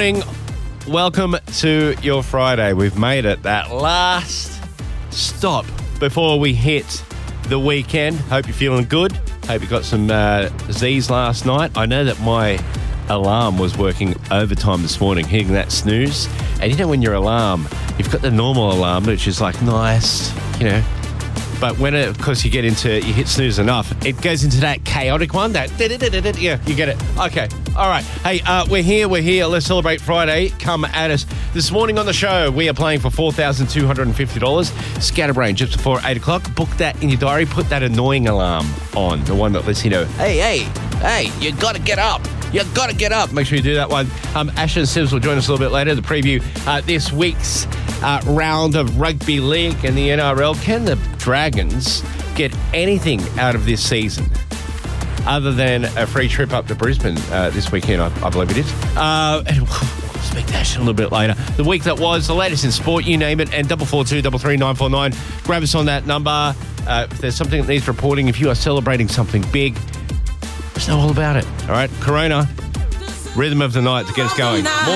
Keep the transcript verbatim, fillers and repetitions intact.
morning. Welcome to your Friday. We've made it that last stop before we hit the weekend. Hope you're feeling good. Hope you got some uh, Z's last night. I know that my alarm was working overtime this morning, hitting that snooze. And you know when your alarm, you've got the normal alarm, which is like nice, you know. But when it, of course, you get into, you hit snooze enough, it goes into that chaotic one, that, yeah, you get it. Okay, all right. Hey, uh, we're here, we're here. Let's celebrate Friday. Come at us. This morning on the show, we are playing for four thousand two hundred fifty dollars. Scatterbrain just before eight o'clock. Book that in your diary. Put that annoying alarm on, the one that lets you know, hey, hey, hey, you got to get up. You got to get up. Make sure you do that one. Um, Ashton Sims will join us a little bit later to preview uh, this week's uh, round of rugby league and the N R L. Can the Dragons get anything out of this season other than a free trip up to Brisbane uh, this weekend? I, I believe it is. Uh, and we'll speak to Ashton a little bit later. The week that was, the latest in sport, you name it, and double four two double three nine four nine. Grab us on that number. Uh, if there's something that needs reporting, if you are celebrating something big, let's know all about it. All right, Corona, rhythm of the night to get us going.